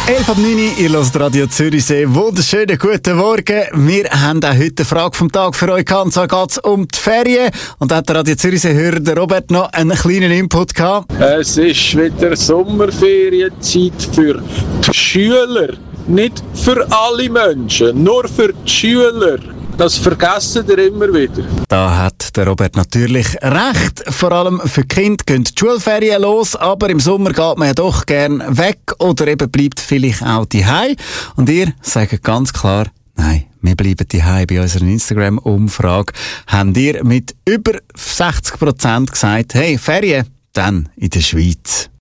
11:09 ihr hört Radio Zürichsee. Wunderschönen guten Morgen. Wir haben auch heute eine Frage vom Tag für euch gehabt. Und zwar geht es um die Ferien. Und da hat der Radio Zürichsee-Hörer der Robert noch einen kleinen Input gehabt. Es ist wieder Sommerferienzeit für die Schüler. Nicht für alle Menschen, nur für die Schüler. Das vergessen ihr immer wieder. Da hat der Robert natürlich recht. Vor allem für die Kinder gehen die Schulferien los, aber im Sommer geht man ja doch gern weg oder eben bleibt vielleicht auch daheim. Und ihr sagt ganz klar, nein, wir bleiben daheim. Bei unserer Instagram-Umfrage habt ihr mit über 60% gesagt, hey, Ferien, dann in der Schweiz.